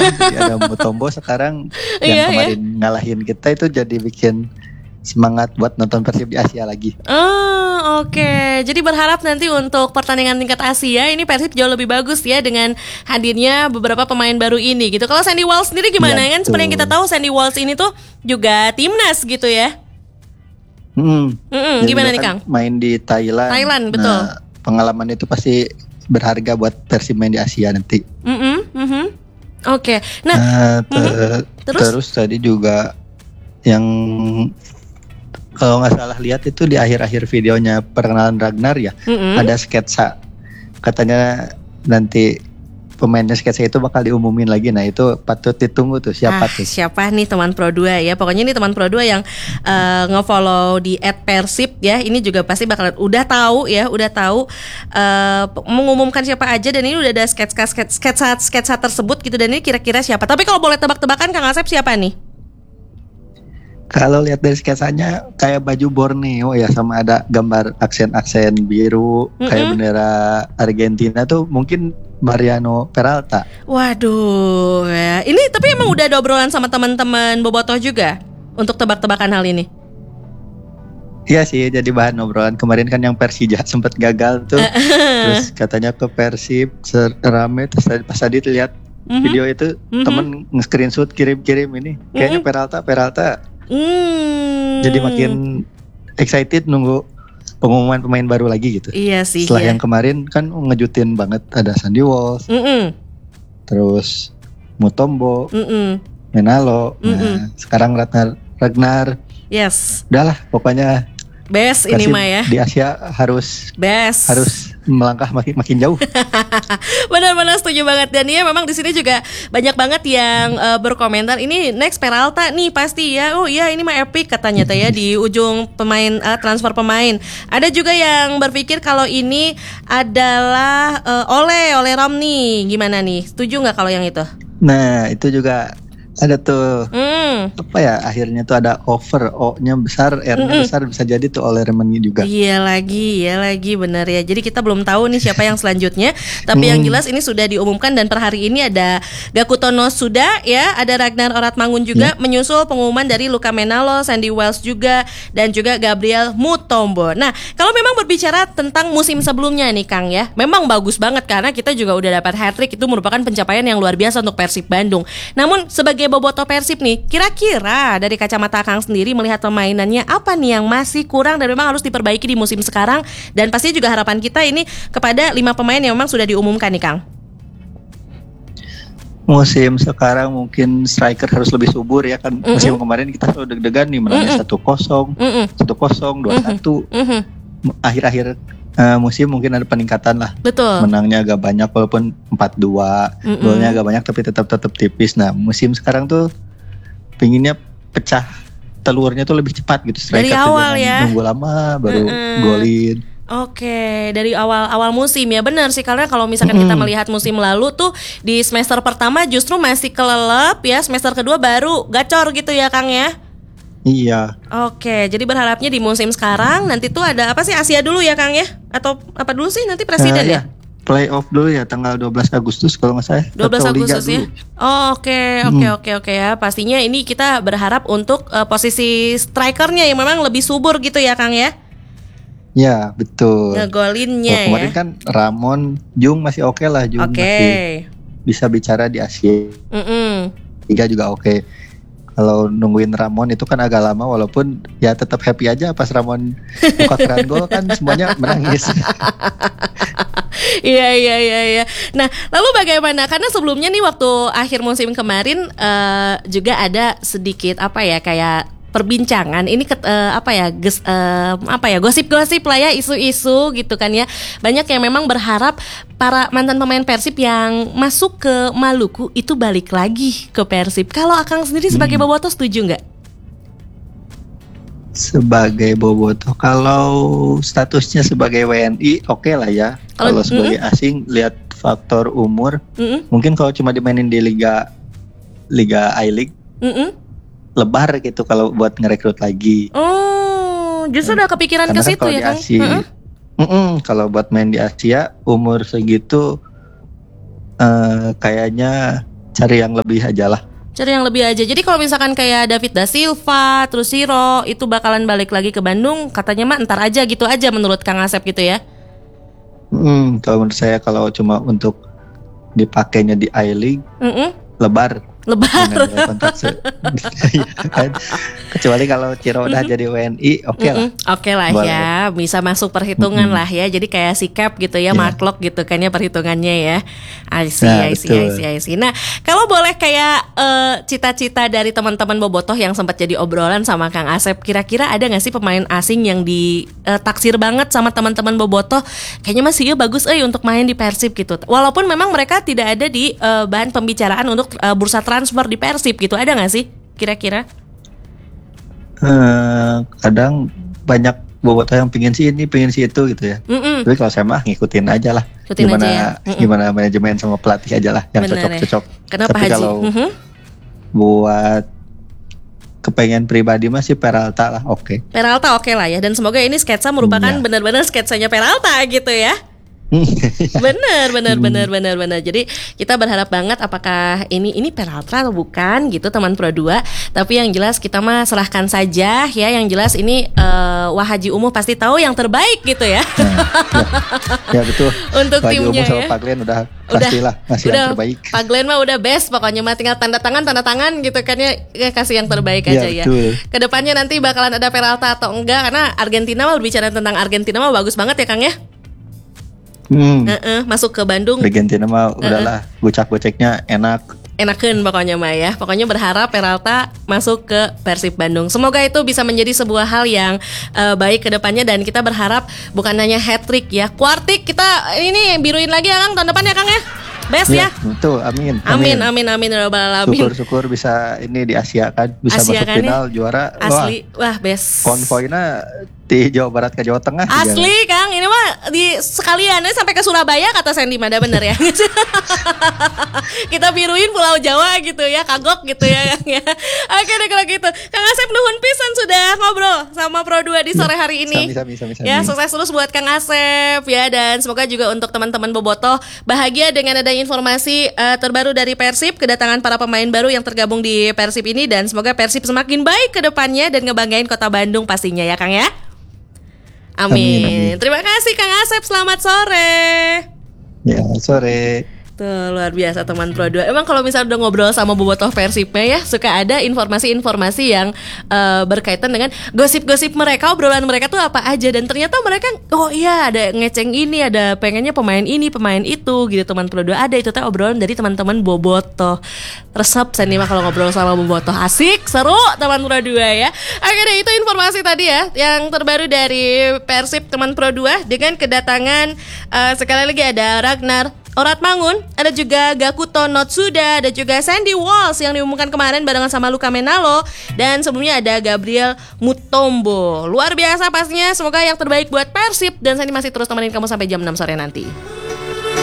Jadi ada Mutombo sekarang yang kemarin ngalahin kita itu jadi bikin semangat buat nonton Persib di Asia lagi. Oke. Jadi berharap nanti untuk pertandingan tingkat Asia ini Persib jauh lebih bagus ya dengan hadirnya beberapa pemain baru ini gitu. Kalau Sandy Walsh sendiri gimana kan? Seperti yang kita tahu Sandy Walsh ini tuh juga timnas gitu ya. Gimana nih Kang? Main di Thailand. Thailand betul. Nah, pengalaman itu pasti berharga buat Persib main di Asia nanti. Oke. Nah, terus tadi juga yang kalau nggak salah lihat itu di akhir-akhir videonya perkenalan Ragnar ya, ada sketsa. Katanya nanti pemainnya sketsa itu bakal diumumin lagi. Nah itu patut ditunggu tuh siapa tuh. Siapa nih teman Pro 2 ya. Pokoknya ini teman Pro 2 yang nge-follow di @persib ya. Ini juga pasti bakal udah tahu mengumumkan siapa aja. Dan ini udah ada sketsa tersebut gitu. Dan ini kira-kira siapa. Tapi kalau boleh tebak-tebakan Kang Asep siapa nih? Kalau lihat dari sketsanya kayak baju Borneo ya, sama ada gambar aksen-aksen biru kayak bendera Argentina tuh, mungkin Mariano Peralta. Waduh ya. Ini tapi emang udah ada obrolan sama teman-teman Bobotoh juga untuk tebak-tebakan hal ini? Iya sih, jadi bahan obrolan. Kemarin kan yang Persija sempat gagal tuh. Terus katanya ke Persib rame. Terus pas tadi lihat video itu temen nge-screenshot kirim-kirim ini kayaknya Peralta. Jadi makin excited nunggu pengumuman pemain baru lagi gitu. Iya sih. Setelah yang kemarin kan ngejutin banget, ada Sandy Walsh, terus Mutombo, Menalo. Nah, sekarang Ragnar. Yes. Udahlah pokoknya best ini mah ya. Di Asia harus melangkah makin jauh. Benar-benar setuju banget. Dan ya memang di sini juga banyak banget yang berkomentar ini next Peralta nih pasti ya. Oh iya ini mah epic katanya ya di ujung pemain transfer pemain. Ada juga yang berpikir kalau ini adalah Ole Romney. Gimana nih? Setuju nggak kalau yang itu? Nah itu juga ada tuh apa ya, akhirnya tuh ada over, O-nya besar, R-nya besar, bisa jadi tuh oleh Remeni juga. Iya lagi benar ya. Jadi kita belum tahu nih siapa yang selanjutnya. Tapi yang jelas ini sudah diumumkan dan per hari ini ada Gakutono sudah ya, ada Ragnar Oratmangun juga, menyusul pengumuman dari Luka Menalo, Sandy Walsh juga, dan juga Gabriel Mutombo. Nah kalau memang berbicara tentang musim sebelumnya nih Kang ya, memang bagus banget karena kita juga udah dapat hat-trick, itu merupakan pencapaian yang luar biasa untuk Persib Bandung. Namun sebagai bobotoh Persib nih, kira-kira dari kacamata Kang sendiri melihat permainannya apa nih yang masih kurang dan memang harus diperbaiki di musim sekarang, dan pasti juga harapan kita ini kepada 5 pemain yang memang sudah diumumkan nih Kang. Musim sekarang mungkin striker harus lebih subur ya kan. Musim kemarin kita selalu deg-degan nih menangnya 1-0, 1-0, 2-1. Akhir-akhir musim mungkin ada peningkatan lah. Betul. Menangnya agak banyak walaupun 4-2, golnya agak banyak tapi tetap tipis. Nah musim sekarang tuh pinginnya pecah telurnya tuh lebih cepat gitu. Striker dari awal ya. Nunggu lama baru golin. Oke, dari awal musim ya, benar sih, karena kalau misalkan kita melihat musim lalu tuh di semester pertama justru masih kelelep ya, semester kedua baru gacor gitu ya Kang ya. Iya. Oke, jadi berharapnya di musim sekarang nanti tuh ada apa sih, Asia dulu ya Kang ya? Atau apa dulu sih nanti presiden ya? Playoff dulu ya tanggal 12 Agustus kalau nggak salah. 12 Agustus ya. Oke ya. Pastinya ini kita berharap untuk posisi strikernya yang memang lebih subur gitu ya Kang ya. Ya betul. Ngegolinnya kemarin kan Ramon Jung masih oke lah. Jung masih bisa bicara di Asia. Liga juga oke. Kalau nungguin Ramon itu kan agak lama, walaupun ya tetap happy aja pas Ramon buka keran gol kan semuanya menangis. Iya. Nah, lalu bagaimana? Karena sebelumnya nih waktu akhir musim kemarin juga ada sedikit kayak perbincangan ini gosip-gosip lah ya, isu-isu gitu kan ya. Banyak yang memang berharap para mantan pemain Persib yang masuk ke Maluku itu balik lagi ke Persib. Kalau Akang sendiri sebagai bobotoh setuju nggak? Sebagai bobotoh, kalau statusnya sebagai WNI oke lah ya. Kalau sebagai asing lihat faktor umur, mungkin kalau cuma dimainin di Liga I-League, lebar gitu kalau buat ngerekrut lagi. Oh, justru udah kepikiran ke situ ya Kang? Kalau buat main di Asia umur segitu kayaknya cari yang lebih aja lah. Cari yang lebih aja. Jadi kalau misalkan kayak David da Silva, terus Siro itu bakalan balik lagi ke Bandung, katanya mah entar aja gitu aja menurut Kang Asep gitu ya. Kalau menurut saya kalau cuma untuk dipakainya di I-League, lebar. Kecuali kalau Ciro udah jadi WNI, oke lah. Oke lah ya, bisa masuk perhitungan lah ya. Jadi kayak sikap gitu ya, marklock gitu kan ya perhitungannya ya. I see. Nah, kalau boleh kayak cita-cita dari teman-teman bobotoh yang sempat jadi obrolan sama Kang Asep, kira-kira ada nggak sih pemain asing yang ditaksir banget sama teman-teman bobotoh? Kayaknya masih bagus untuk main di Persib gitu. Walaupun memang mereka tidak ada di bahan pembicaraan untuk bursa transfer di Persib gitu, ada nggak sih kira-kira? Kadang banyak bobotoh yang pingin si ini, pingin si itu gitu ya. Tapi kalau saya mah ngikutin aja lah. Gimana manajemen sama pelatih aja lah yang cocok-cocok. Kenapa Tapi Haji? kalau buat kepengen pribadi masih Peralta lah, oke. Peralta oke lah ya, dan semoga ini sketsa merupakan benar-benar sketsanya Peralta gitu ya. Bener. Jadi kita berharap banget apakah ini Peralta atau bukan gitu teman Pro 2. Tapi yang jelas kita mah serahkan saja ya. Yang jelas ini Wah Haji Umuh pasti tahu yang terbaik gitu ya. Ya betul. Untuk Haji timnya Umuh sama ya. Pak Glenn pastilah ngasih yang terbaik. Pak Glenn mah udah best pokoknya mah tinggal tanda tangan gitu kan ya, kasih yang terbaik aja ya. Kedepannya nanti bakalan ada Peralta atau enggak, karena Argentina mah berbicara tentang Argentina mah bagus banget ya Kang ya. Masuk ke Bandung Argentina mah udahlah gocek-goceknya enakan pokoknya mah ya. Pokoknya berharap Peralta masuk ke Persib Bandung. Semoga itu bisa menjadi sebuah hal yang baik ke depannya, dan kita berharap bukan hanya hat-trick ya, quartik kita ini biruin lagi ya Kang tahun depan ya Kang ya. Best ya. Betul, amin. Amin rabbal alamin. Syukur bisa ini di Asia kan, bisa Asia masuk kan final juara. Asli, wah best. Konvoynya di Jawa Barat ke Jawa Tengah. Asli juga. Kang, ini mah di sekaliannya sampai ke Surabaya kata Sandy Mada, bener ya. Kita biruin Pulau Jawa gitu ya, kagok gitu ya Kang ya. Oke deh kalau gitu. Kang Asep nuhun pisan sudah ngobrol sama Pro 2 di sore hari ini. Sami. Ya, sukses terus buat Kang Asep ya, dan semoga juga untuk teman-teman bobotoh bahagia dengan adanya informasi terbaru dari Persib, kedatangan para pemain baru yang tergabung di Persib ini, dan semoga Persib semakin baik ke depannya dan ngebanggain Kota Bandung pastinya ya Kang ya. Amin. Terima kasih Kang Asep, selamat sore. Ya, sore. Tuh luar biasa teman Pro 2. Emang kalau misalnya udah ngobrol sama bobotoh Persibnya ya, suka ada informasi-informasi yang berkaitan dengan gosip-gosip mereka, obrolan mereka tuh apa aja, dan ternyata mereka oh iya ada ngeceng ini, ada pengennya pemain ini, pemain itu gitu. Teman Pro 2 ada itu teh obrolan dari teman-teman bobotoh. Resep saya nih mah kalau ngobrol sama bobotoh, asik, seru teman Pro 2 ya. Oke deh, itu informasi tadi ya yang terbaru dari Persib teman Pro 2 dengan kedatangan sekali lagi ada Ragnar Oratmangun, ada juga Gakuto Notsuda, ada juga Sandy Walsh yang diumumkan kemarin barengan sama Luka Menalo, dan sebelumnya ada Gabriel Mutombo. Luar biasa pastinya, semoga yang terbaik buat Persib, dan Sandy masih terus temenin kamu sampai jam 6 sore nanti.